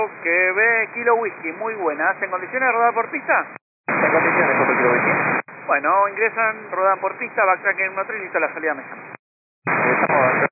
que ve Kilo Whisky, muy buenas. ¿En condiciones de rodar por pista? En condiciones, como Kilo Whisky. Bueno, ingresan, rodan por pista, backtrack en 1-3, listo, la salida me llama. Estamos